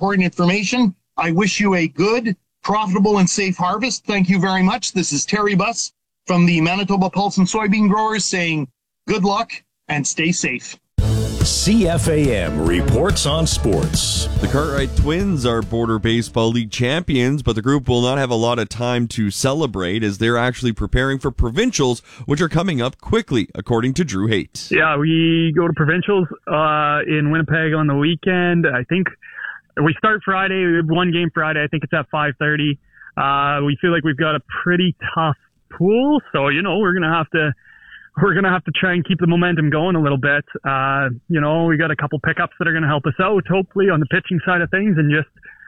important information. I wish you a good, profitable, and safe harvest. Thank you very much. This is Terry Buss from the Manitoba Pulse and Soybean Growers saying good luck and stay safe. CFAM reports on sports. The Cartwright Twins are Border Baseball League champions, but the group will not have a lot of time to celebrate as they're actually preparing for provincials, which are coming up quickly, according to Drew Haight. Yeah, we go to provincials in Winnipeg on the weekend. I think we start Friday. We have one game Friday. I think it's at 5:30. We feel like we've got a pretty tough pool, so we're gonna have to try and keep the momentum going a little bit. We got a couple pickups that are going to help us out, hopefully, on the pitching side of things, and just